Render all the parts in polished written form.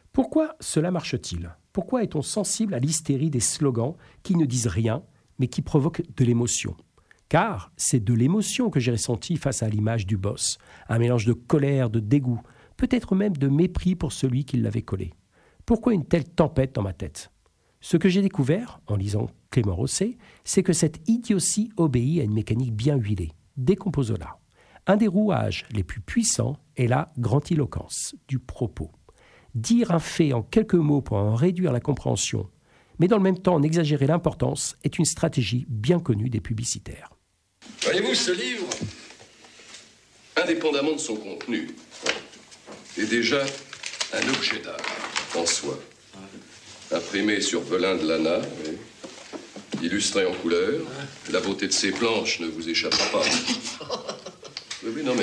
Pourquoi cela marche-t-il? Pourquoi est-on sensible à l'hystérie des slogans qui ne disent rien, mais qui provoquent de l'émotion? Car c'est de l'émotion que j'ai ressenti face à l'image du boss, un mélange de colère, de dégoût, peut-être même de mépris pour celui qui l'avait collé. Pourquoi une telle tempête dans ma tête? Ce que j'ai découvert, en lisant Clément Rosset, c'est que cette idiotie obéit à une mécanique bien huilée. Décompose-la. Un des rouages les plus puissants est la grandiloquence du propos. Dire un fait en quelques mots pour en réduire la compréhension, mais dans le même temps en exagérer l'importance, est une stratégie bien connue des publicitaires. Voyez-vous, ce livre, indépendamment de son contenu, est déjà un objet d'art en soi. Imprimé sur velin de lana, illustré en couleur, la beauté de ses planches ne vous échappera pas. Oui, non, mais...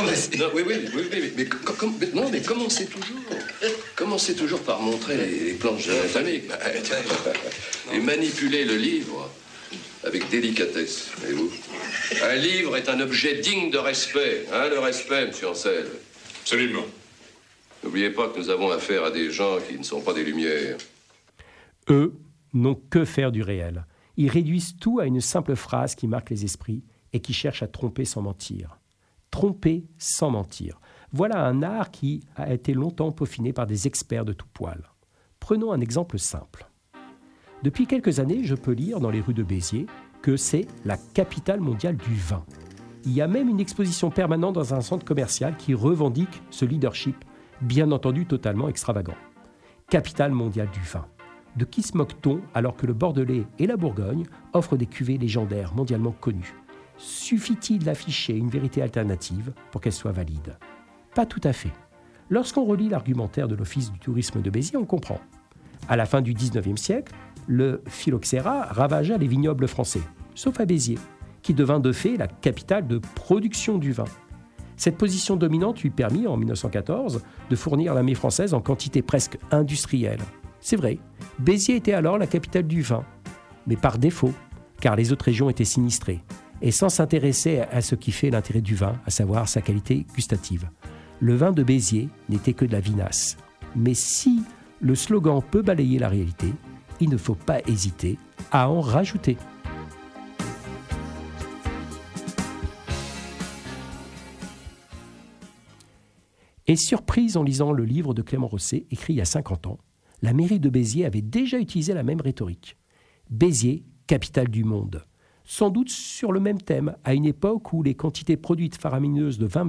mais commencez toujours par montrer les planches anatomiques. Et manipuler le livre avec délicatesse, voyez-vous. Un livre est un objet digne de respect, hein, le respect, monsieur Ancel. Absolument. N'oubliez pas que nous avons affaire à des gens qui ne sont pas des lumières. Eux n'ont que faire du réel. Ils réduisent tout à une simple phrase qui marque les esprits et qui cherche à tromper sans mentir. Tromper sans mentir. Voilà un art qui a été longtemps peaufiné par des experts de tout poil. Prenons un exemple simple. Depuis quelques années, je peux lire dans les rues de Béziers que c'est la capitale mondiale du vin. Il y a même une exposition permanente dans un centre commercial qui revendique ce leadership, bien entendu totalement extravagant. Capitale mondiale du vin. De qui se moque-t-on alors que le Bordelais et la Bourgogne offrent des cuvées légendaires mondialement connues? Suffit-il d'afficher une vérité alternative pour qu'elle soit valide? Pas tout à fait. Lorsqu'on relit l'argumentaire de l'Office du tourisme de Béziers, on comprend. À la fin du XIXe siècle, le phylloxéra ravagea les vignobles français, sauf à Béziers, qui devint de fait la capitale de production du vin. Cette position dominante lui permit, en 1914, de fournir l'armée française en quantité presque industrielle. C'est vrai, Béziers était alors la capitale du vin, mais par défaut, car les autres régions étaient sinistrées, et sans s'intéresser à ce qui fait l'intérêt du vin, à savoir sa qualité gustative. Le vin de Béziers n'était que de la vinasse. Mais si le slogan peut balayer la réalité, il ne faut pas hésiter à en rajouter. Et surprise en lisant le livre de Clément Rosset, écrit il y a 50 ans, la mairie de Béziers avait déjà utilisé la même rhétorique. Béziers, capitale du monde. Sans doute sur le même thème, à une époque où les quantités produites faramineuses de vin